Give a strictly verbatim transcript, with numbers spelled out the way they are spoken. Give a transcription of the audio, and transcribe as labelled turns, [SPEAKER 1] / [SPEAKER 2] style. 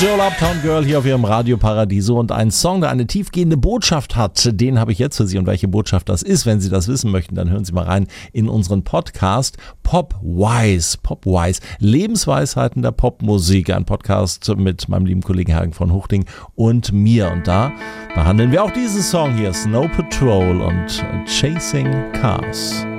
[SPEAKER 1] Patrol, Uptown Girl hier auf ihrem Radio Paradiso und ein Song, der eine tiefgehende Botschaft hat, den habe ich jetzt für Sie. Und welche Botschaft das ist, wenn Sie das wissen möchten, dann hören Sie mal rein in unseren Podcast Popwise. Popwise, Lebensweisheiten der Popmusik, ein Podcast mit meinem lieben Kollegen Hagen von Huchting und mir. Und da behandeln wir auch diesen Song hier, Snow Patrol und Chasing Cars.